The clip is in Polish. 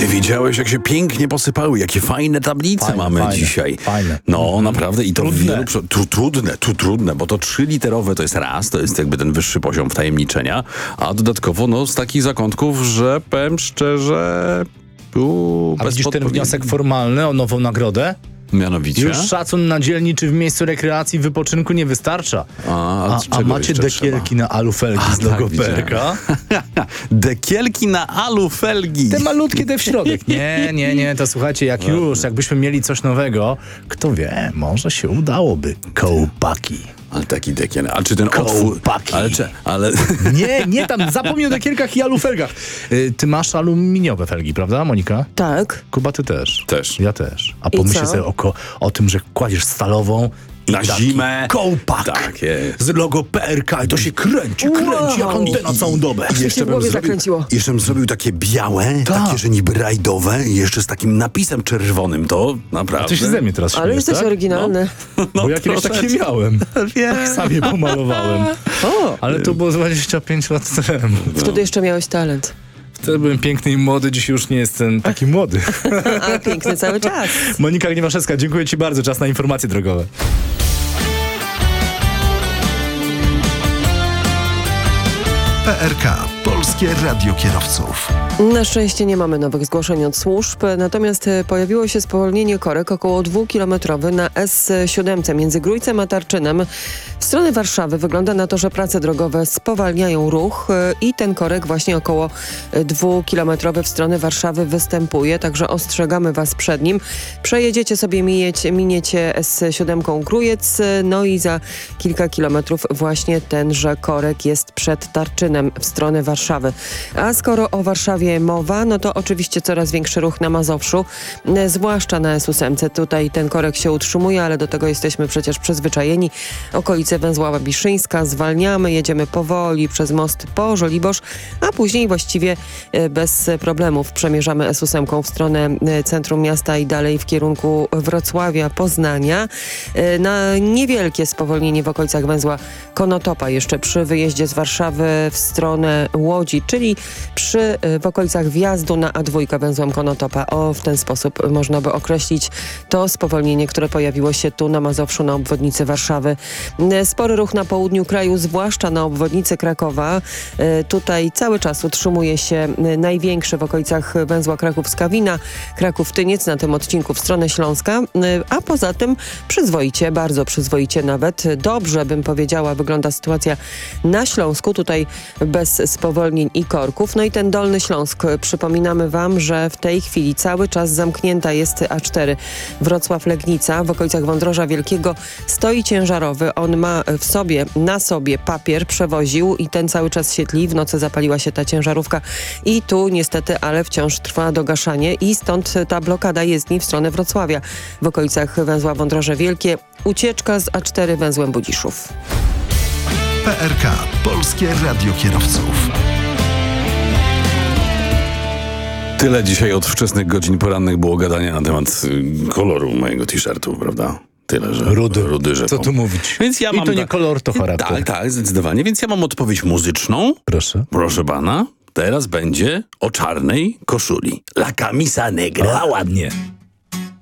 Ty widziałeś, jak się pięknie posypały, jakie fajne tablice mamy dzisiaj. Fajne. No, naprawdę i to Trudne. trudne, bo to 3-literowe to jest raz, to jest jakby ten wyższy poziom wtajemniczenia, a dodatkowo no z takich zakątków, że powiem szczerze... A widzisz ten wniosek formalny o nową nagrodę? Mianowicie? Już szacun na dzielni czy w miejscu rekreacji, wypoczynku nie wystarcza. A macie dekielki na alufelgi z logo PRK? Dekielki na alufelgi. Te malutkie te w środek. Nie, to słuchajcie, jakbyśmy mieli coś nowego, kto wie, może się udałoby. Kołpaki. Ale taki dekiel. A czy ten otwór... Ale... Nie, tam zapomnij o dekielkach i alufelgach. Ty masz aluminiowe felgi, prawda, Monika? Tak. Kuba, ty też. Też. Ja też. A pomyśl sobie o tym, że kładziesz stalową i na zimę. Kołpak. Tak jest. Z logo PRK i to się kręci jak antena całą dobę. Jeszcze w głowie zakręciło. Jeszcze bym zrobił takie białe, takie, że niby rajdowe i jeszcze z takim napisem czerwonym, to naprawdę... Ty się ze mnie teraz śmiejesz, Ale jesteś tak? oryginalny. Bo ja kiedyś takie miałem. Tak sobie pomalowałem. Ale to było 25 lat temu. Wtedy jeszcze miałeś talent. Wtedy byłem piękny i młody, dzisiaj już nie jestem taki młody. A piękny cały czas. Monika Gniewaszewska, dziękuję ci bardzo. Czas na informacje drogowe. PRK. Polskie Radio Kierowców. Na szczęście nie mamy nowych zgłoszeń od służb, natomiast pojawiło się spowolnienie korek około 2-kilometrowy na S7 między Grójcem a Tarczynem. W stronę Warszawy wygląda na to, że prace drogowe spowalniają ruch i ten korek właśnie około 2-kilometrowy w stronę Warszawy występuje, także ostrzegamy Was przed nim. Przejedziecie sobie, miniecie S7 Grójec, no i za kilka kilometrów właśnie tenże korek jest przed Tarczynem w stronę Warszawy. A skoro o Warszawie mowa, no to oczywiście coraz większy ruch na Mazowszu, zwłaszcza na S8. Tutaj ten korek się utrzymuje, ale do tego jesteśmy przecież przyzwyczajeni. Okolice Węzława Biszyńska zwalniamy, jedziemy powoli przez most po Żoliborz, a później właściwie bez problemów przemierzamy S8 w stronę centrum miasta i dalej w kierunku Wrocławia, Poznania. Na niewielkie spowolnienie w okolicach węzła Konotopa jeszcze przy wyjeździe z Warszawy w stronę Łodzi, czyli w okolicach wjazdu na A2 węzłem Konotopa. W ten sposób można by określić to spowolnienie, które pojawiło się tu na Mazowszu na obwodnicy Warszawy. Spory ruch na południu kraju, zwłaszcza na obwodnicy Krakowa. Tutaj cały czas utrzymuje się największy w okolicach węzła Kraków-Skawina, Kraków-Tyniec na tym odcinku w stronę Śląska, a poza tym przyzwoicie, bardzo przyzwoicie nawet. Dobrze bym powiedziała, wygląda sytuacja na Śląsku, tutaj bez spowolnień i korków. No i ten Dolny Śląsk. Przypominamy Wam, że w tej chwili cały czas zamknięta jest A4 Wrocław-Legnica. W okolicach Wądroża Wielkiego stoi ciężarowy. On ma na sobie papier, przewoził i ten cały czas się tli. W nocy zapaliła się ta ciężarówka i tu niestety, ale wciąż trwa dogaszanie i stąd ta blokada jezdni w stronę Wrocławia. W okolicach węzła Wądroże Wielkie ucieczka z A4 węzłem Budziszów. PRK. Polskie Radio Kierowców. Tyle dzisiaj od wczesnych godzin porannych było gadania na temat koloru mojego t-shirtu, prawda? Tyle, że rudy rzeką. Co tu mówić? Więc ja I mam to nie kolor, to charakter. Tak, zdecydowanie. Więc ja mam odpowiedź muzyczną. Proszę. Proszę pana, teraz będzie o czarnej koszuli. La camisa negra. Ładnie.